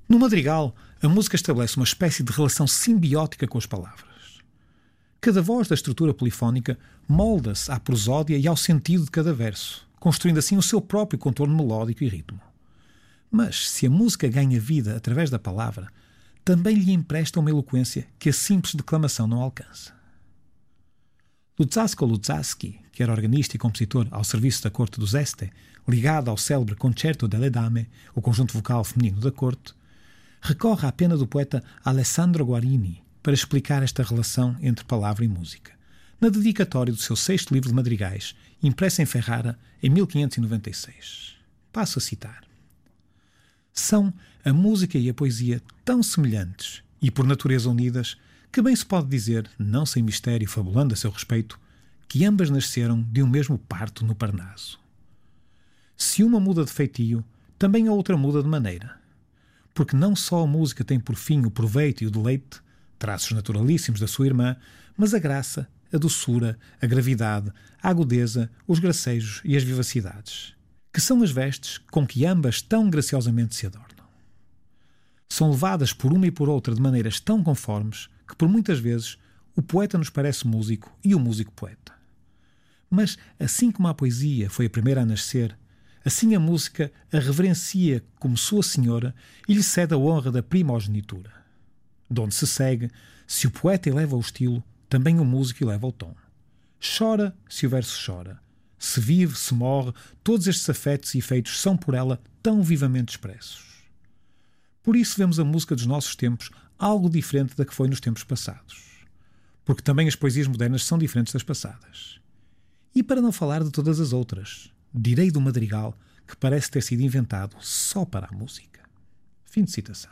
No madrigal, a música estabelece uma espécie de relação simbiótica com as palavras. Cada voz da estrutura polifónica molda-se à prosódia e ao sentido de cada verso, construindo assim o seu próprio contorno melódico e ritmo. Mas, se a música ganha vida através da palavra, também lhe empresta uma eloquência que a simples declamação não alcança. Luzzasco Luzzaschi, que era organista e compositor ao serviço da corte dos Este, ligado ao célebre Concerto delle Dame, o conjunto vocal feminino da corte, recorre à pena do poeta Alessandro Guarini para explicar esta relação entre palavra e música, na dedicatória do seu 6º livro de madrigais, impresso em Ferrara em 1596. Passo a citar. São a música e a poesia tão semelhantes e por natureza unidas que bem se pode dizer, não sem mistério fabulando a seu respeito, que ambas nasceram de um mesmo parto no Parnaso. Se uma muda de feitio, também a outra muda de maneira. Porque não só a música tem por fim o proveito e o deleite, traços naturalíssimos da sua irmã, mas a graça, a doçura, a gravidade, a agudeza, os gracejos e as vivacidades, que são as vestes com que ambas tão graciosamente se adornam. São levadas por uma e por outra de maneiras tão conformes que por muitas vezes o poeta nos parece músico e o músico poeta. Mas assim como a poesia foi a primeira a nascer, assim a música a reverencia como sua senhora e lhe cede a honra da primogenitura. De onde se segue, se o poeta eleva o estilo, também o músico eleva o tom. Chora se o verso chora. Se vive, se morre, todos estes afetos e efeitos são por ela tão vivamente expressos. Por isso vemos a música dos nossos tempos algo diferente da que foi nos tempos passados. Porque também as poesias modernas são diferentes das passadas. E para não falar de todas as outras, direi do madrigal que parece ter sido inventado só para a música. Fim de citação.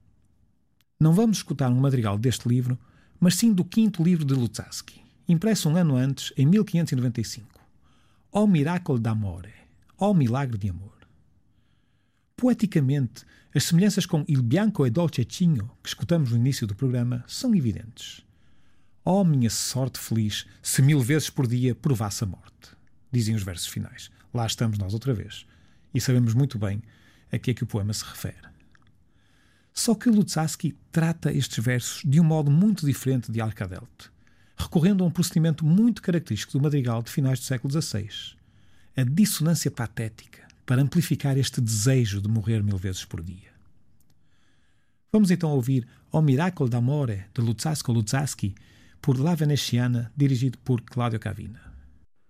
Não vamos escutar um madrigal deste livro, mas sim do 5º livro de Luzzaschi, impresso um ano antes, em 1595. O Miracolo d'Amore, O Milagre de Amor. Poeticamente, as semelhanças com Il Bianco e Dolcettinho, que escutamos no início do programa, são evidentes. Oh, minha sorte feliz, se 1000 vezes por dia provasse a morte, dizem os versos finais. Lá estamos nós outra vez. E sabemos muito bem a que é que o poema se refere. Só que Luzzaschi trata estes versos de um modo muito diferente de Alcadelte, recorrendo a um procedimento muito característico do madrigal de finais do século XVI, a dissonância patética, para amplificar este desejo de morrer 1000 vezes por dia. Vamos então ouvir O Miracolo d'Amore, de Luzzasco Luzzaschi, por La Veneziana, dirigido por Claudio Cavina.